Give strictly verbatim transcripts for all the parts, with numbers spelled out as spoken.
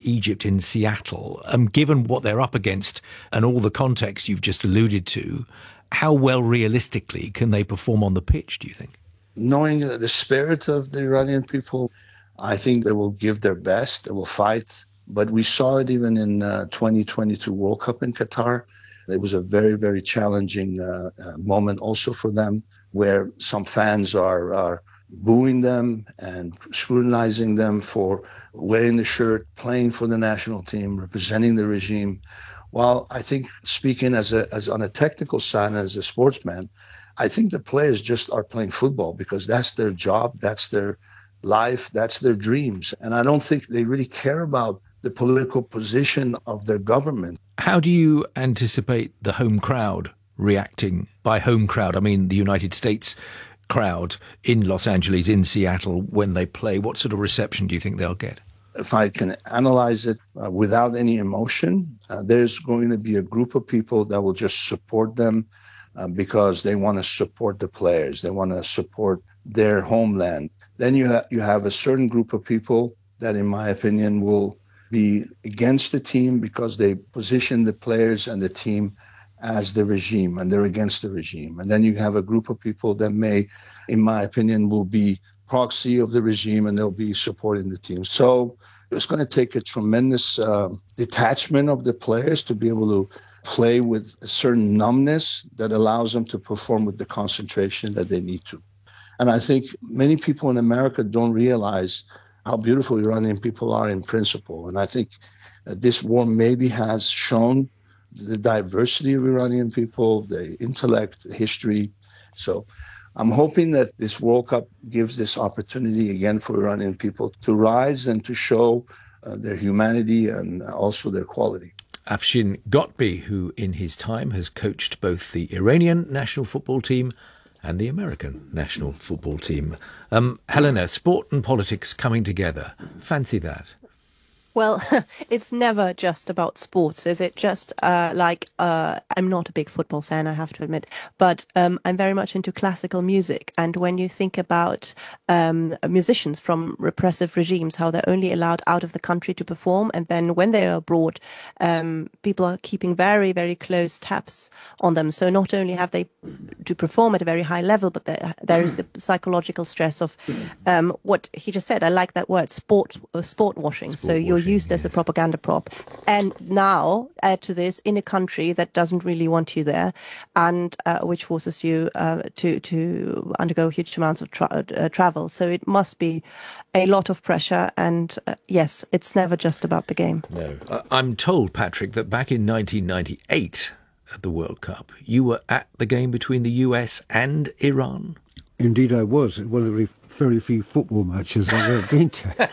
Egypt in Seattle. Um, given what they're up against and all the context you've just alluded to, how well realistically can they perform on the pitch, do you think? Knowing the spirit of the Iranian people, I think they will give their best, they will fight. But we saw it even in uh, twenty twenty-two World Cup in Qatar. It was a very, very challenging uh, uh, moment also for them, where some fans are, are booing them and scrutinizing them for wearing the shirt, playing for the national team, representing the regime. While I think, speaking as a as on a technical side, as a sportsman, I think the players just are playing football because that's their job, that's their life, that's their dreams. And I don't think they really care about the political position of their government. How do you anticipate the home crowd reacting? By home crowd, I mean the United States crowd in Los Angeles, in Seattle, when they play. What sort of reception do you think they'll get? If I can analyze it uh, without any emotion, uh, there's going to be a group of people that will just support them uh, because they want to support the players. They want to support their homeland. Then you, ha- you have a certain group of people that, in my opinion, will be against the team because they position the players and the team as the regime, and they're against the regime. And then you have a group of people that may, in my opinion, will be proxy of the regime, and they'll be supporting the team. So it's going to take a tremendous uh, detachment of the players to be able to play with a certain numbness that allows them to perform with the concentration that they need to. And I think many people in America don't realize how beautiful Iranian people are in principle. And I think that this war maybe has shown the diversity of Iranian people, the intellect, the history. So I'm hoping that this World Cup gives this opportunity again for Iranian people to rise and to show uh, their humanity and also their quality. Afshin Ghotbi, who in his time has coached both the Iranian national football team and the American national football team. Um, Helena, sport and politics coming together. Fancy that. Well, it's never just about sports, is it? Just uh, like uh, I'm not a big football fan, I have to admit, but um, I'm very much into classical music. And when you think about um, musicians from repressive regimes, how they're only allowed out of the country to perform, and then when they are abroad, um, people are keeping very, very close tabs on them. So not only have they to perform at a very high level, but there, there is the psychological stress of um, what he just said. I like that word, sport, uh, sport washing. Sport so you're washing, used yes. as a propaganda prop. And now add to this in a country that doesn't really want you there, and uh, which forces you uh, to to undergo huge amounts of tra- uh, travel. So it must be a lot of pressure. And uh, yes, it's never just about the game. No, I'm told, Patrick, that back in nineteen ninety-eight at the World Cup, you were at the game between the U S and Iran. Indeed, I was. One of the very few football matches I've ever been to.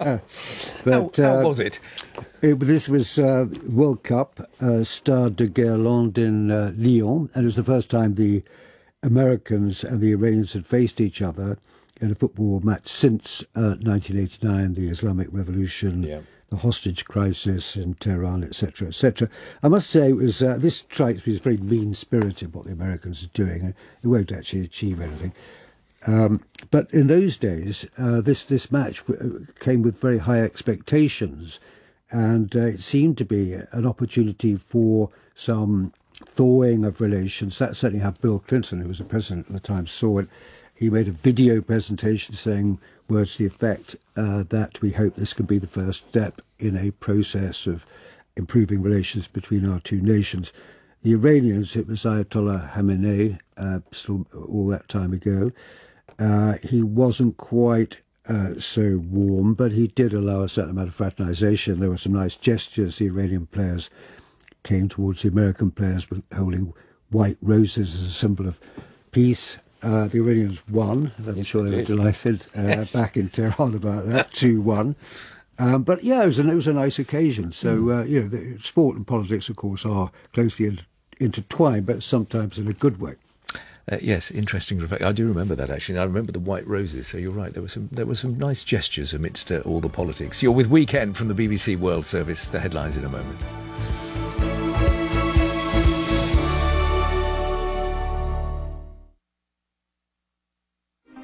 but, how, how uh, was it? it? This was uh, World Cup, uh, Stade de Guerlain in uh, Lyon, and it was the first time the Americans and the Iranians had faced each other in a football match since uh, nineteen eighty-nine, the Islamic Revolution, yeah. the hostage crisis in Tehran, et cetera, et cetera. I must say, it was uh, this strikes me as very mean-spirited, what the Americans are doing. It won't actually achieve anything. Um, but in those days, uh, this, this match w- came with very high expectations, and uh, it seemed to be an opportunity for some thawing of relations. That's certainly how Bill Clinton, who was the president at the time, saw it. He made a video presentation saying words to the effect uh, that we hope this can be the first step in a process of improving relations between our two nations. The Iranians, it was Ayatollah Khamenei, uh, still all that time ago. Uh, he wasn't quite uh, so warm, but he did allow a certain amount of fraternization. There were some nice gestures. The Iranian players came towards the American players with holding white roses as a symbol of peace. Uh, the Iranians won. I'm yes, sure they were delighted uh, yes. back in Tehran about that, two one. Um, but yeah, it was, an, it was a nice occasion. So, mm. uh, you know, the, sport and politics, of course, are closely in, intertwined, but sometimes in a good way. Uh, yes, interesting. I do remember that, actually. I remember the white roses, so you're right. There were some there were some nice gestures amidst uh, all the politics. You're with Weekend from the B B C World Service. The headlines in a moment.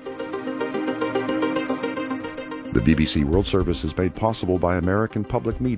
The B B C World Service is made possible by American Public Media.